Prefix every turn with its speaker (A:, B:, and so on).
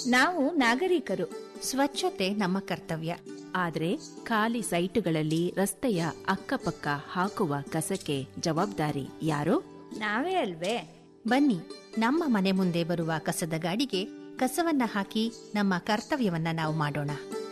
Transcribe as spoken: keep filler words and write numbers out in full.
A: ನಾವು ನಾಗರಿಕರು.
B: ಸ್ವಚ್ಛತೆ ನಮ್ಮ ಕರ್ತವ್ಯ.
C: ಆದ್ರೆ ಖಾಲಿ ಸೈಟುಗಳಲ್ಲಿ ರಸ್ತೆಯ ಅಕ್ಕಪಕ್ಕ ಹಾಕುವ ಕಸಕ್ಕೆ ಜವಾಬ್ದಾರಿ ಯಾರು?
A: ನಾವೇ ಅಲ್ವೇ?
B: ಬನ್ನಿ, ನಮ್ಮ ಮನೆ ಮುಂದೆ ಬರುವ ಕಸದ ಗಾಡಿಗೆ ಕಸವನ್ನ ಹಾಕಿ ನಮ್ಮ ಕರ್ತವ್ಯವನ್ನ ನಾವು ಮಾಡೋಣ.